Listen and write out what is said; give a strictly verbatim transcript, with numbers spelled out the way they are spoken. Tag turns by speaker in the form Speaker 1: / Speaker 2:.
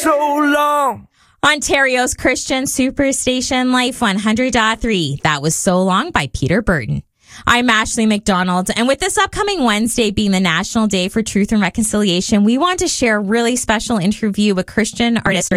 Speaker 1: so long.
Speaker 2: Ontario's Christian Superstation Life one hundred point three. That was So Long by Peter Burton. I'm Ashley McDonald, and with this upcoming Wednesday being the National Day for Truth and Reconciliation, we want to share a really special interview with Christian artist